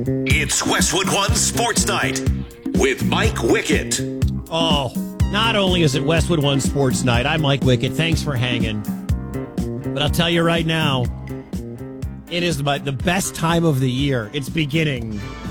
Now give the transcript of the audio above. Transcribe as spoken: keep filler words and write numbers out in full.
It's Westwood One Sports Night with Mike Wickett. Oh, not only is it Westwood One Sports Night, I'm Mike Wickett. Thanks for hanging. But I'll tell you right now, it is my, the best time of the year. It's beginning.